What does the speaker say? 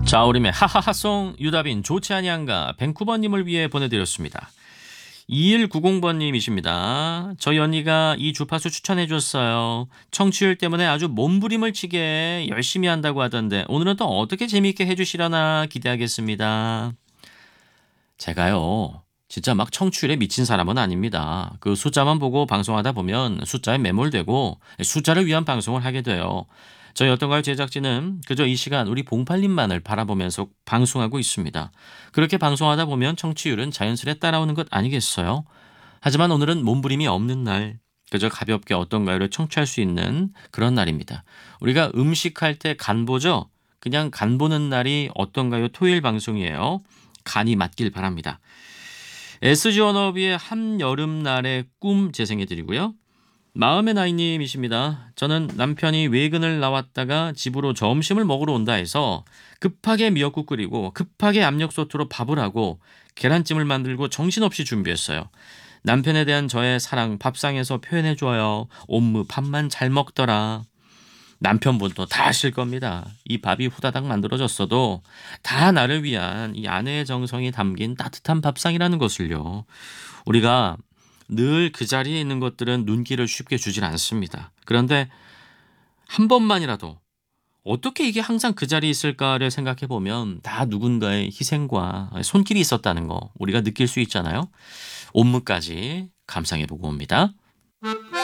자우림의 하하하송 유다빈 좋지 아니한가 밴쿠버님을 위해 보내드렸습니다. 2190번님이십니다. 저희 언니가 이 주파수 추천해줬어요. 청취율 때문에 아주 몸부림을 치게 열심히 한다고 하던데 오늘은 또 어떻게 재미있게 해주시려나 기대하겠습니다. 제가요 진짜 막 청취율에 미친 사람은 아닙니다. 그 숫자만 보고 방송하다 보면 숫자에 매몰되고 숫자를 위한 방송을 하게 돼요. 저희 어떤가요 제작진은 그저 이 시간 우리 봉팔님만을 바라보면서 방송하고 있습니다. 그렇게 방송하다 보면 청취율은 자연스레 따라오는 것 아니겠어요? 하지만 오늘은 몸부림이 없는 날, 그저 가볍게 어떤가요를 청취할 수 있는 그런 날입니다. 우리가 음식할 때 간 보죠? 그냥 간 보는 날이 어떤가요 토요일 방송이에요. 간이 맞길 바랍니다. SG 워너비의 한여름날의 꿈 재생해드리고요. 마음의 나이님이십니다. 저는 남편이 외근을 나왔다가 집으로 점심을 먹으러 온다 해서 급하게 미역국 끓이고 급하게 압력솥으로 밥을 하고 계란찜을 만들고 정신없이 준비했어요. 남편에 대한 저의 사랑 밥상에서 표현해줘요. 옴므 밥만 잘 먹더라. 남편분도 다 아실 겁니다. 이 밥이 후다닥 만들어졌어도 다 나를 위한 이 아내의 정성이 담긴 따뜻한 밥상이라는 것을요. 우리가 늘 그 자리에 있는 것들은 눈길을 쉽게 주질 않습니다. 그런데 한 번만이라도 어떻게 이게 항상 그 자리에 있을까를 생각해 보면 다 누군가의 희생과 손길이 있었다는 거 우리가 느낄 수 있잖아요. 옴므까지 감상해 보고 옵니다.